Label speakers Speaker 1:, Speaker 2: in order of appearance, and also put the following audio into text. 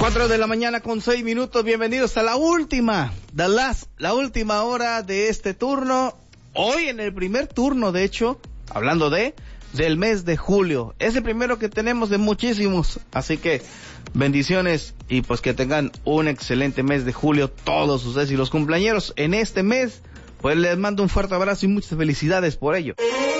Speaker 1: 4 de la mañana con 6 minutos, bienvenidos a la última hora de este turno, hoy en el primer turno, de hecho, hablando del mes de julio, es el primero que tenemos de muchísimos, así que bendiciones y pues que tengan un excelente mes de julio todos ustedes y los cumpleañeros en este mes, pues les mando un fuerte abrazo y muchas felicidades por ello.